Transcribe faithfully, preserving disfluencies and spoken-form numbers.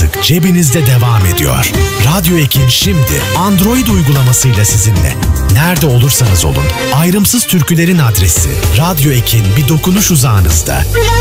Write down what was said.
artık cebinizde devam ediyor. Radyo Ekin şimdi Android uygulamasıyla sizinle. Nerede olursanız olun, ayrımsız türkülerin adresi Radyo Ekin bir dokunuş uzağınızda.